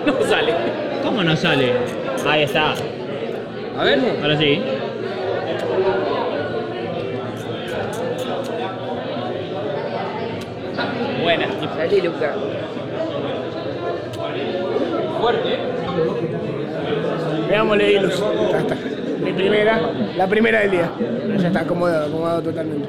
No sale. ¿Cómo no sale? Ahí está. A ver. Ahora sí. Buena. Salí, Luca. Fuerte. Veámosle hilos. Ya está. Mi primera, la primera del día. Ya está acomodado totalmente.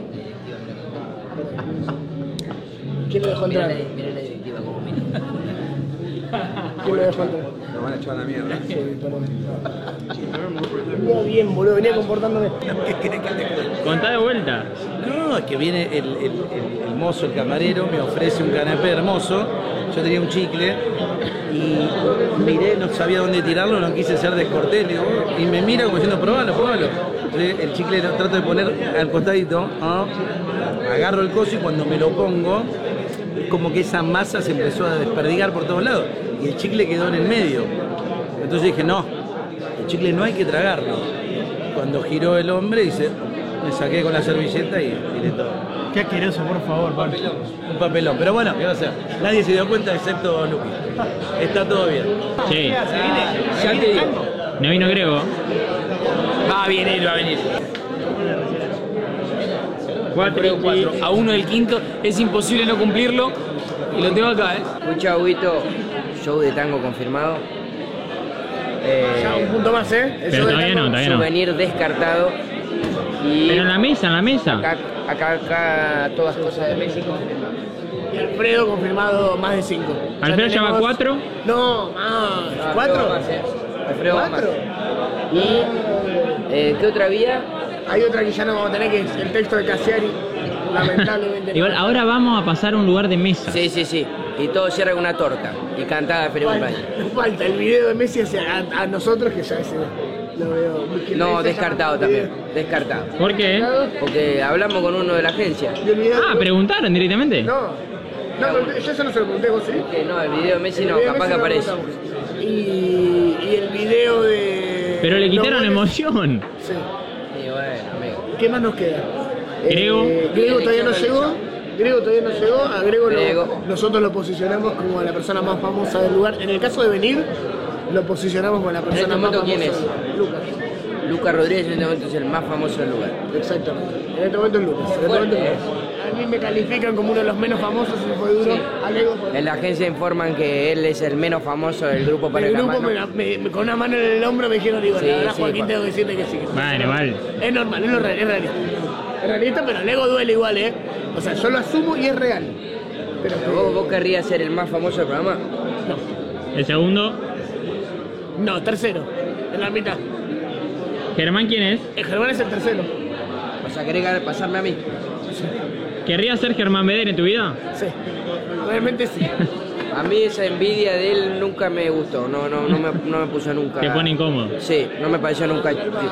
¿Quién lo dejó entrar? Mirá la directiva como mira. ¿Quién lo dejó entrar? Nos van a echar a la mierda. Sí, perdón. Venía bien, boludo, venía comportándome. Contá de vuelta. No, es que viene el mozo, el camarero, me ofrece un canapé hermoso. Yo tenía un chicle y miré, no sabía dónde tirarlo, no quise ser descortés, le digo, y me mira como diciendo, probalo. Entonces el chicle lo trato de poner al costadito, agarro el coso y cuando me lo pongo, es como que esa masa se empezó a desperdigar por todos lados y el chicle quedó en el medio. Entonces dije, no, el chicle no hay que tragarlo. Cuando giró el hombre, dice, me saqué con la servilleta y tiré todo. Qué asqueroso, por favor, Pablo. Un papelón, pero bueno, ¿qué va a hacer? Nadie se dio cuenta excepto Luqui. Está todo bien. Sí. Ya te digo. No vino Grego. Va a venir, va a venir. 4 a 1 del quinto. Es imposible no cumplirlo. Y lo tengo acá, Escucha, Huguito, show de tango confirmado. Ya, un punto más, ¿eh? El Pero show de todavía tango. no, todavía no. Souvenir descartado. Y Pero en la mesa. acá todas cosas de México. Y Alfredo confirmado más de 5. Alfredo ya va 4. No, más. ¿4? Alfredo va más. ¿4? Y ¿qué otra vía? Hay otra que ya no vamos a tener, que es el texto de Cassiari. Lamentablemente. no. Igual, ahora vamos a pasar a un lugar de mesa. Sí. Y todo cierra con una torta y cantada de feliz cumpleaños. Falta el video de Messi a nosotros, que ya ese lo veo. que No, ese descartado ya- también. Descartado. ¿Por qué? Porque hablamos con uno de la agencia. ¿Y el video? Ah, ¿preguntaron directamente? No, pero yo eso no se lo pregunté, vos sí. Que no, el video de Messi no, El video de capaz que Messi aparece. no lo preguntamos. Y el video de. Pero le los quitaron goles- emoción. Sí. Y bueno, amigo. ¿Qué más nos queda? Grego. Grego todavía no llegó. A Grego, Grego. nosotros lo posicionamos como la persona más famosa del lugar. En el caso de venir, lo posicionamos como la persona este más momento, famosa. ¿quién es? Lucas. Lucas Rodríguez en este momento es el más famoso del lugar. Exactamente. En este momento es Lucas. En este momento es Lucas. A mí me califican como uno de los menos famosos, si fue duro. Sí. A Grego fue En la agencia informan que él es el menos famoso del grupo para el el grupo Campano. con una mano en el hombro me dijeron, digo, Sí, la verdad, sí, Joaquín, Juan. tengo que decirte que sí. Vale. Es normal, es realista. Es realista, pero el ego duele igual, ¿eh? O sea, yo lo asumo y es real. Pero ¿Vos querrías ser el más famoso del programa? El segundo. no, tercero, en la mitad. Germán, ¿quién es? El Germán es el tercero. O sea, ¿querés pasarme a mí? ¿Querrías ser Germán Beder en tu vida? Sí, realmente sí. A mí esa envidia de él nunca me gustó, no me puso nunca. Te pone incómodo. Sí, no me pareció nunca.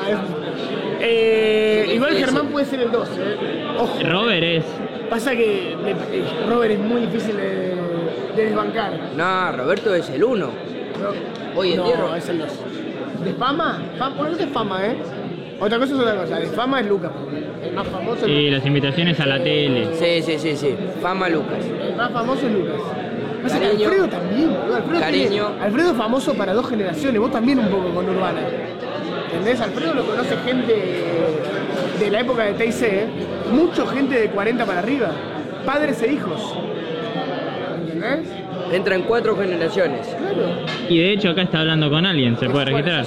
Igual Germán puede ser el 2, Ojo. Robert es. Pasa que Robert es muy difícil de desbancar. No, Roberto es el 1. Hoy en día No, es el 2. ¿De fama? Bueno, de fama, ¿eh? Otra cosa es otra cosa. De fama es Lucas. El más famoso es Sí, Lucas. las invitaciones a la tele. Sí. Fama Lucas. El más famoso es Lucas. Pasa que Cariño. Alfredo también, boludo. Cariño. Alfredo es famoso para 2 generaciones. Vos también un poco con Urbana. ¿Entendés? Alfredo lo conoce gente de la época de TIC, ¿eh? Mucho gente de 40 para arriba. Padres e hijos. ¿Entendés? Entran 4 generaciones. Claro. Y de hecho acá está hablando con alguien, ¿se puede registrar?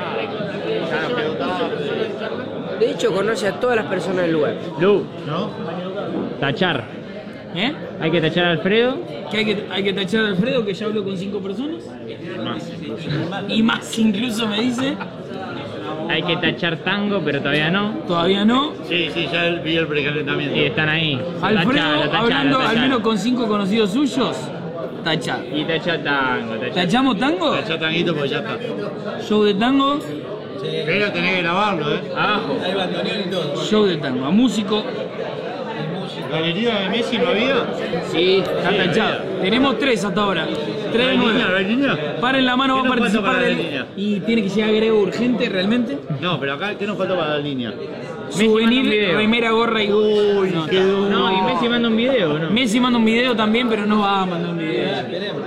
De hecho, conoce a todas las personas del lugar. Lu, tachar. ¿Eh? Hay que tachar a Alfredo. Que hay que tachar a Alfredo, que ya habló con 5 personas. Y más incluso me dice. Hay que tachar tango, pero todavía no. Todavía no. Sí, ya vi el precalentamiento. Y están ahí. Alfredo, Tachalo, hablando al tachalo. menos con 5 conocidos suyos, tacha. Y tacha tango, tacha. ¿Tachamos tango? Ya tanguito porque ya está. Show de tango, Pero tenés que grabarlo, Abajo. Hay bandoneón y todo. show de tango. A músico, ¿Galería de Messi no había? sí, está tachado. Tenemos 3 hasta ahora. 3 de 9. ¿La línea? Paren la mano, va a ¿Qué nos falta participar para la del... línea? Y tiene que llegar Grego urgente, realmente. No, pero acá, ¿qué nos falta para la línea? Messi manda un Souvenir, video. remera, gorra y... Uy, qué duro. No, y Messi manda un video, ¿no? Messi manda un video también, pero no va a mandar un video.